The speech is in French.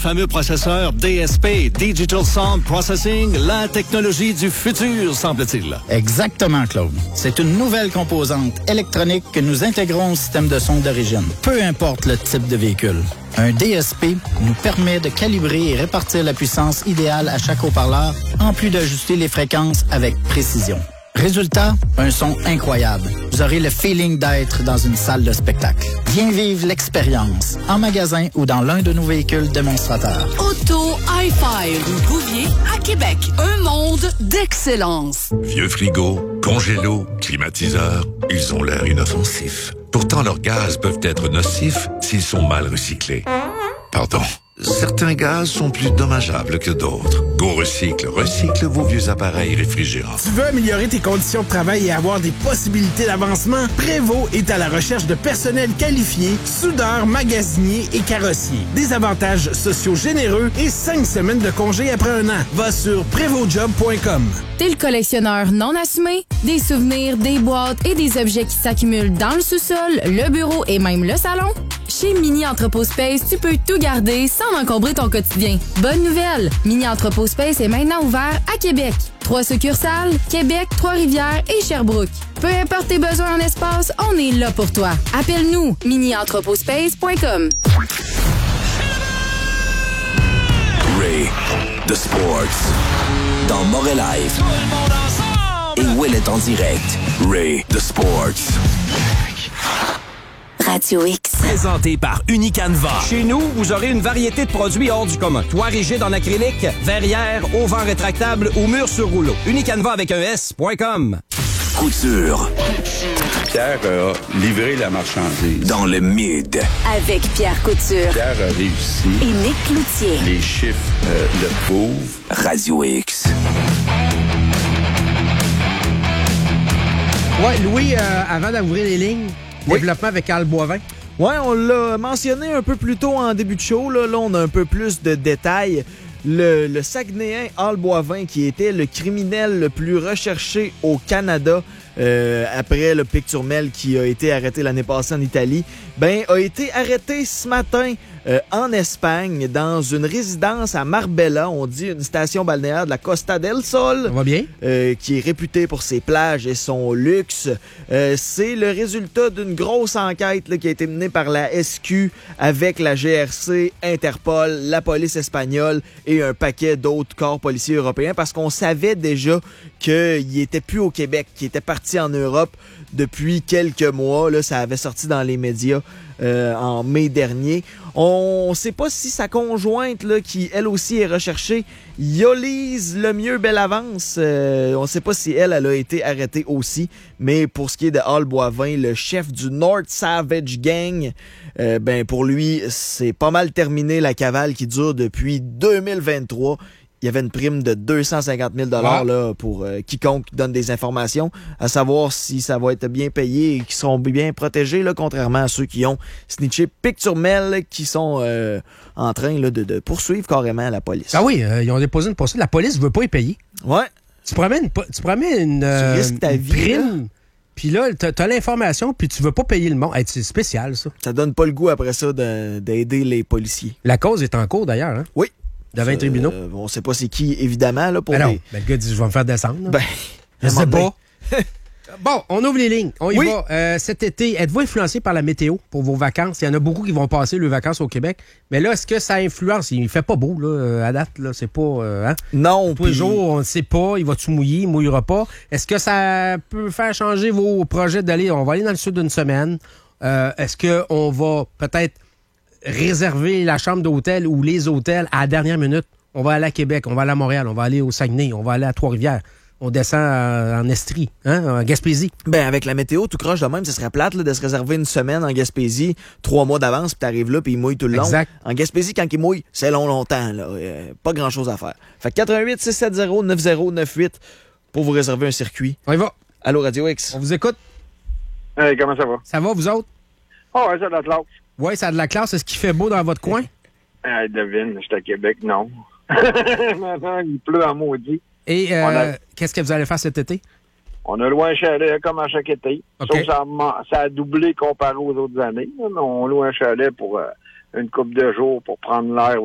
Fameux processeur DSP, Digital Sound Processing, la technologie du futur, semble-t-il. Exactement, Claude. C'est une nouvelle composante électronique que nous intégrons au système de son d'origine, peu importe le type de véhicule. Un DSP nous permet de calibrer et répartir la puissance idéale à chaque haut-parleur, en plus d'ajuster les fréquences avec précision. Résultat, un son incroyable. Vous aurez le feeling d'être dans une salle de spectacle. Viens vivre l'expérience en magasin ou dans l'un de nos véhicules démonstrateurs. Auto Hi-Fi rue Bouvier à Québec. Un monde d'excellence. Vieux frigo, congélo, climatiseur, ils ont l'air inoffensifs. Pourtant, leurs gaz peuvent être nocifs s'ils sont mal recyclés. Pardon. Certains gaz sont plus dommageables que d'autres. GoRecycle recycle vos vieux appareils réfrigérants. Tu veux améliorer tes conditions de travail et avoir des possibilités d'avancement? Prévost est à la recherche de personnel qualifié, soudeurs, magasiniers et carrossiers. Des avantages sociaux généreux et 5 semaines de congé après un an. Va sur prévostjob.com. T'es le collectionneur non assumé? Des souvenirs, des boîtes et des objets qui s'accumulent dans le sous-sol, le bureau et même le salon? Chez Mini Entrepôt Space, tu peux tout garder sans encombrer ton quotidien. Bonne nouvelle! Mini Entrepôt Space est maintenant ouvert à Québec. 3 succursales, Québec, Trois-Rivières et Sherbrooke. Peu importe tes besoins en espace, on est là pour toi. Appelle-nous, minientrepotspace.com. Ray, The Sports, dans Montréal Live. Et Will est en direct. Ray, The Sports. Radio X. Présenté par Unicanva. Chez nous, vous aurez une variété de produits hors du commun. Toit rigide en acrylique, verrière, auvent rétractable ou mur sur rouleau. Unicanva avec un S.com. Couture. Pierre a livré la marchandise. Dans le mid. Avec Pierre Couture. Pierre a réussi. Et Nick Cloutier. Les chiffres le prouvent. Radio X. Ouais, Louis, avant d'ouvrir les lignes, développement avec Carl Boivin. Ouais, on l'a mentionné un peu plus tôt en début de show. Là, on a un peu plus de détails. Le Saguenayen Al Boivin, qui était le criminel le plus recherché au Canada après le Pic Turmel qui a été arrêté l'année passée en Italie, a été arrêté ce matin en Espagne dans une résidence à Marbella, on dit une station balnéaire de la Costa del Sol. Ça va bien? Qui est réputée pour ses plages et son luxe. C'est le résultat d'une grosse enquête là, qui a été menée par la SQ avec la GRC, Interpol, la police espagnole et un paquet d'autres corps policiers européens parce qu'on savait déjà qu'il était plus au Québec, qu'il était parti en Europe depuis quelques mois. Là, ça avait sorti dans les médias en mai dernier. On sait pas si sa conjointe, là, qui elle aussi est recherchée, Yolise Lemieux-Bellavance, on sait pas si elle a été arrêtée aussi, mais pour ce qui est de Al Boivin, le chef du North Savage Gang, pour lui, c'est pas mal terminé la cavale qui dure depuis 2023. Il y avait une prime de 250 000 là, pour quiconque donne des informations, à savoir si ça va être bien payé et qu'ils seront bien protégés, là, contrairement à ceux qui ont snitché Pic Turmel, qui sont en train là, de poursuivre carrément la police. Ah oui, ils ont déposé une poursuite. La police veut pas y payer. Ouais. Tu promets une risques ta vie, prime, puis là, t'as l'information, puis tu veux pas payer le monde. Hey, c'est spécial, ça. Ça donne pas le goût après ça d'aider les policiers. La cause est en cours, d'ailleurs. Hein? Oui. Devant les tribunaux. On sait pas c'est qui, évidemment. Là, pour non, le gars dit, je vais me faire descendre. Je sais pas. Bon, on ouvre les lignes. On y va. Cet été, êtes-vous influencé par la météo pour vos vacances? Il y en a beaucoup qui vont passer leurs vacances au Québec. Mais là, est-ce que ça influence? Il fait pas beau, là, à date. Là. C'est pas... Hein? Non. Tous les jours, on ne sait pas. Il va-tu mouiller? Il mouillera pas? Est-ce que ça peut faire changer vos projets d'aller... On va aller dans le sud d'une semaine. Est-ce qu'on va peut-être réserver la chambre d'hôtel ou les hôtels à la dernière minute? On va aller à Québec, on va aller à Montréal, on va aller au Saguenay, on va aller à Trois-Rivières. On descend en Estrie, en Gaspésie. Avec la météo, tout croche de même, ce serait plate là, de se réserver une semaine en Gaspésie, 3 mois d'avance, puis t'arrives là, puis il mouille tout le long. Exact. En Gaspésie, quand il mouille, c'est longtemps. Là. Pas grand-chose à faire. Fait que 88-670-9098 pour vous réserver un circuit. On y va. Allô, Radio X. On vous écoute. Hey, comment ça va? Ça va, vous autres? Oh, ouais, ça a de la classe. Oui, ça a de la classe. Est-ce qu'il fait beau dans votre coin? Devine, j'étais à Québec, non. Maintenant, il pleut en maudit. Et qu'est-ce que vous allez faire cet été? On a loué un chalet comme à chaque été. Okay. Sauf que ça a doublé comparé aux autres années. On loue un chalet pour une couple de jours pour prendre l'air